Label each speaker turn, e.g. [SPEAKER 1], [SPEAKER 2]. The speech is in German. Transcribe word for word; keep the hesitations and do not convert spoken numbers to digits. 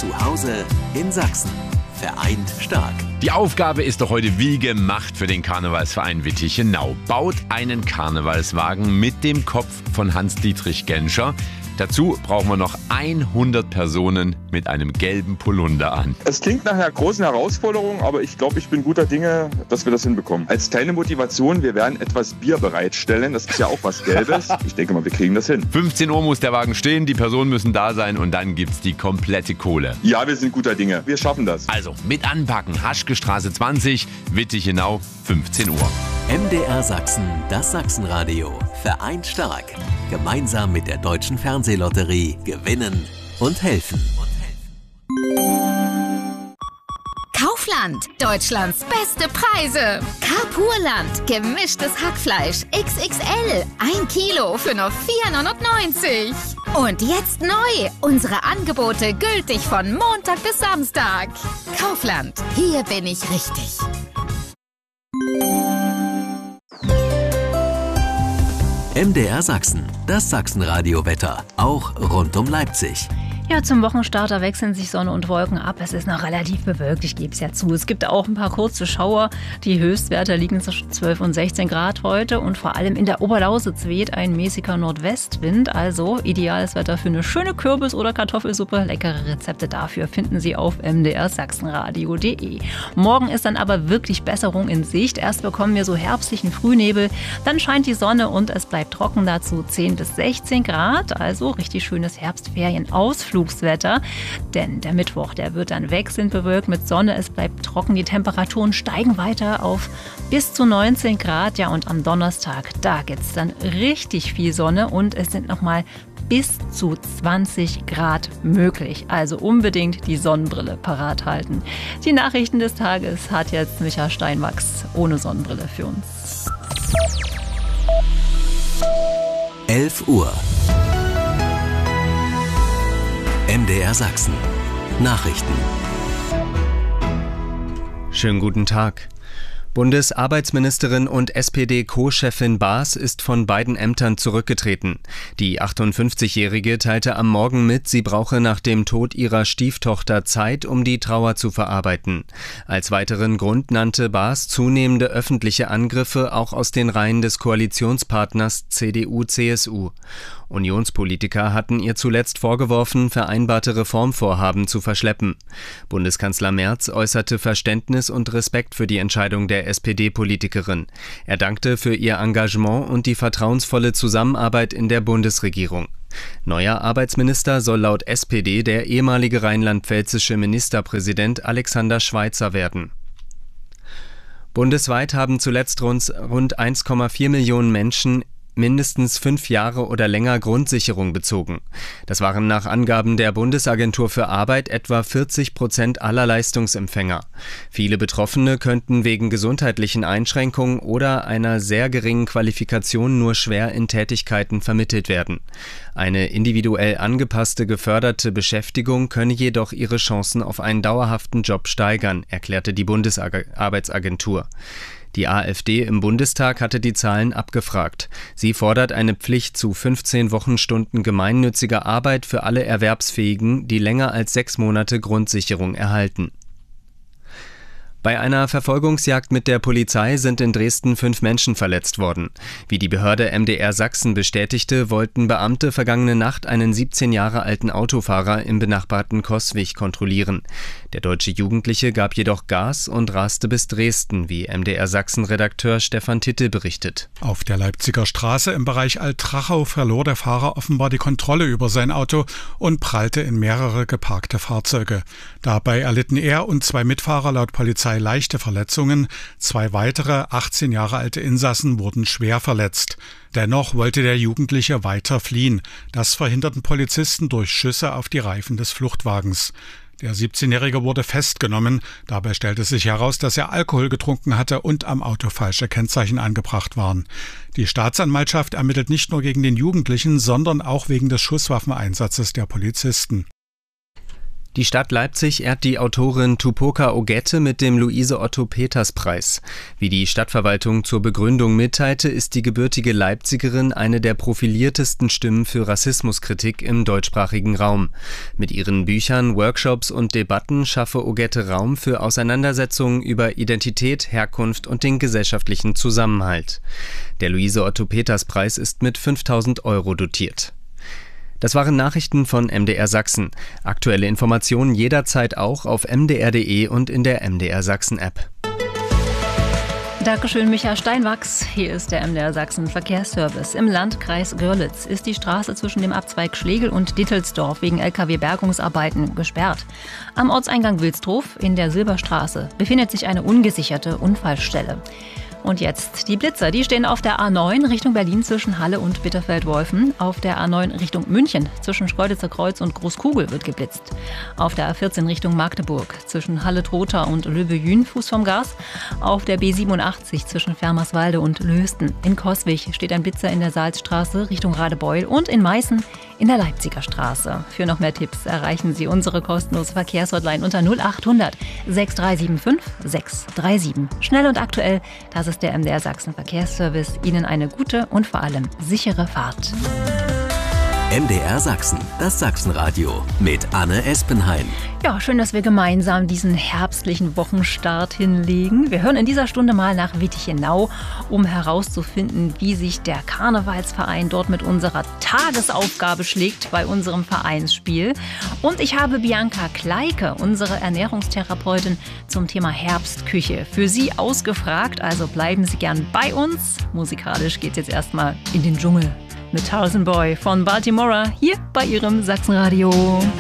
[SPEAKER 1] Zu Hause in Sachsen. Vereint stark.
[SPEAKER 2] Die Aufgabe ist doch heute wie gemacht für den Karnevalsverein Wittichenau. Baut einen Karnevalswagen mit dem Kopf von Hans-Dietrich Genscher. Dazu brauchen wir noch hundert Personen mit einem gelben Polunder an.
[SPEAKER 3] Es klingt nach einer großen Herausforderung, aber ich glaube, ich bin guter Dinge, dass wir das hinbekommen. Als kleine Motivation, wir werden etwas Bier bereitstellen. Das ist ja auch was Gelbes. Ich denke mal, wir kriegen das hin.
[SPEAKER 2] fünfzehn Uhr muss der Wagen stehen, die Personen müssen da sein und dann gibt's die komplette Kohle.
[SPEAKER 3] Ja, wir sind guter Dinge. Wir schaffen das.
[SPEAKER 2] Also mit anpacken. Haschke Straße zwanzig, Wittichenau, fünfzehn Uhr.
[SPEAKER 1] M D R Sachsen, das Sachsenradio. Vereint stark. Gemeinsam mit der Deutschen Fernsehlotterie gewinnen und helfen.
[SPEAKER 4] Kaufland, Deutschlands beste Preise. Carpurland, gemischtes Hackfleisch X X L, ein Kilo für nur vier neunundneunzig. Und jetzt neu, unsere Angebote gültig von Montag bis Samstag. Kaufland, hier bin ich richtig.
[SPEAKER 1] M D R Sachsen, das Sachsenradio-Wetter, auch rund um Leipzig.
[SPEAKER 5] Ja, zum Wochenstarter wechseln sich Sonne und Wolken ab. Es ist noch relativ bewölkt, ich gebe es ja zu. Es gibt auch ein paar kurze Schauer. Die Höchstwerte liegen zwischen zwölf und sechzehn Grad heute. Und vor allem in der Oberlausitz weht ein mäßiger Nordwestwind. Also ideales Wetter für eine schöne Kürbis- oder Kartoffelsuppe. Leckere Rezepte dafür finden Sie auf m d r sachsenradio punkt d e. Morgen ist dann aber wirklich Besserung in Sicht. Erst bekommen wir so herbstlichen Frühnebel. Dann scheint die Sonne und es bleibt trocken, dazu zehn bis sechzehn Grad. Also richtig schönes Herbstferienausflug. Wetter, denn der Mittwoch, der wird dann wechselnd bewölkt mit Sonne, es bleibt trocken, die Temperaturen steigen weiter auf bis zu neunzehn Grad, ja, und am Donnerstag, da gibt es dann richtig viel Sonne und es sind nochmal bis zu zwanzig Grad möglich, also unbedingt die Sonnenbrille parat halten. Die Nachrichten des Tages hat jetzt Micha Steinwachs ohne Sonnenbrille für uns.
[SPEAKER 1] elf Uhr. M D R Sachsen. Nachrichten.
[SPEAKER 6] Schönen guten Tag. Bundesarbeitsministerin und S P D-Co-Chefin Baas ist von beiden Ämtern zurückgetreten. Die achtundfünfzigjährige teilte am Morgen mit, sie brauche nach dem Tod ihrer Stieftochter Zeit, um die Trauer zu verarbeiten. Als weiteren Grund nannte Baas zunehmende öffentliche Angriffe auch aus den Reihen des Koalitionspartners C D U C S U. Unionspolitiker hatten ihr zuletzt vorgeworfen, vereinbarte Reformvorhaben zu verschleppen. Bundeskanzler Merz äußerte Verständnis und Respekt für die Entscheidung der S P D-Politikerin. Er dankte für ihr Engagement und die vertrauensvolle Zusammenarbeit in der Bundesregierung. Neuer Arbeitsminister soll laut S P D der ehemalige rheinland-pfälzische Ministerpräsident Alexander Schweitzer werden. Bundesweit haben zuletzt rund eins Komma vier Millionen Menschen mindestens fünf Jahre oder länger Grundsicherung bezogen. Das waren nach Angaben der Bundesagentur für Arbeit etwa vierzig Prozent aller Leistungsempfänger. Viele Betroffene könnten wegen gesundheitlichen Einschränkungen oder einer sehr geringen Qualifikation nur schwer in Tätigkeiten vermittelt werden. Eine individuell angepasste geförderte Beschäftigung könne jedoch ihre Chancen auf einen dauerhaften Job steigern, erklärte die Bundesarbeitsagentur. Die AfD im Bundestag hatte die Zahlen abgefragt. Sie fordert eine Pflicht zu fünfzehn Wochenstunden gemeinnütziger Arbeit für alle Erwerbsfähigen, die länger als sechs Monate Grundsicherung erhalten. Bei einer Verfolgungsjagd mit der Polizei sind in Dresden fünf Menschen verletzt worden. Wie die Behörde M D R Sachsen bestätigte, wollten Beamte vergangene Nacht einen siebzehn Jahre alten Autofahrer im benachbarten Coswig kontrollieren. Der deutsche Jugendliche gab jedoch Gas und raste bis Dresden, wie M D R Sachsen-Redakteur Stefan Titte berichtet.
[SPEAKER 7] Auf der Leipziger Straße im Bereich Alt-Trachau verlor der Fahrer offenbar die Kontrolle über sein Auto und prallte in mehrere geparkte Fahrzeuge. Dabei erlitten er und zwei Mitfahrer laut Polizei leichte Verletzungen. Zwei weitere, achtzehn Jahre alte Insassen wurden schwer verletzt. Dennoch wollte der Jugendliche weiter fliehen. Das verhinderten Polizisten durch Schüsse auf die Reifen des Fluchtwagens. Der siebzehnjährige wurde festgenommen. Dabei stellte sich heraus, dass er Alkohol getrunken hatte und am Auto falsche Kennzeichen angebracht waren. Die Staatsanwaltschaft ermittelt nicht nur gegen den Jugendlichen, sondern auch wegen des Schusswaffeneinsatzes der Polizisten.
[SPEAKER 6] Die Stadt Leipzig ehrt die Autorin Tupoka Ogette mit dem Luise-Otto-Peters-Preis. Wie die Stadtverwaltung zur Begründung mitteilte, ist die gebürtige Leipzigerin eine der profiliertesten Stimmen für Rassismuskritik im deutschsprachigen Raum. Mit ihren Büchern, Workshops und Debatten schaffe Ogette Raum für Auseinandersetzungen über Identität, Herkunft und den gesellschaftlichen Zusammenhalt. Der Luise-Otto-Peters-Preis ist mit fünftausend Euro dotiert. Das waren Nachrichten von M D R Sachsen. Aktuelle Informationen jederzeit auch auf m d r punkt d e und in der M D R Sachsen App.
[SPEAKER 5] Dankeschön, Micha Steinwachs. Hier ist der M D R Sachsen Verkehrsservice. Im Landkreis Görlitz ist die Straße zwischen dem Abzweig Schlegel und Dittelsdorf wegen L K W-Bergungsarbeiten gesperrt. Am Ortseingang Wilsdruf in der Silberstraße befindet sich eine ungesicherte Unfallstelle. Und jetzt die Blitzer, die stehen auf der A neun Richtung Berlin zwischen Halle und Bitterfeld-Wolfen. Auf der A neun Richtung München zwischen Schkeuditzer Kreuz und Großkugel wird geblitzt. Auf der A vierzehn Richtung Magdeburg zwischen Halle-Trotha und Löbejün Fuß vom Gas. Auf der B siebenundachtzig zwischen Fermerswalde und Lösten. In Coswig steht ein Blitzer in der Salzstraße Richtung Radebeul und in Meißen in der Leipziger Straße. Für noch mehr Tipps erreichen Sie unsere kostenlose Verkehrshotline unter null achthundert sechshundertfünfundreißig sechshundertsiebenunddreißig. Schnell und aktuell, das ist der M D R Sachsen Verkehrsservice. Ihnen eine gute und vor allem sichere Fahrt.
[SPEAKER 1] M D R Sachsen, das Sachsenradio mit Anne Espenhain.
[SPEAKER 5] Ja, schön, dass wir gemeinsam diesen herbstlichen Wochenstart hinlegen. Wir hören in dieser Stunde mal nach Wittichenau, um herauszufinden, wie sich der Karnevalsverein dort mit unserer Tagesaufgabe schlägt bei unserem Vereinsspiel. Und ich habe Bianca Kleike, unsere Ernährungstherapeutin, zum Thema Herbstküche für Sie ausgefragt. Also bleiben Sie gern bei uns. Musikalisch geht's jetzt erstmal in den Dschungel mit Tarzan Boy von Baltimora hier bei Ihrem Sachsenradio.